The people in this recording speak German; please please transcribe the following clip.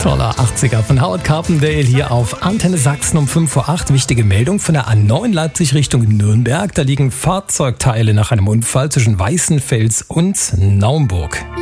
Toller 80er von Howard Carpendale hier auf Antenne Sachsen um 5:08 Uhr. Wichtige Meldung von der A9 Leipzig Richtung Nürnberg. Da liegen Fahrzeugteile nach einem Unfall zwischen Weißenfels und Naumburg.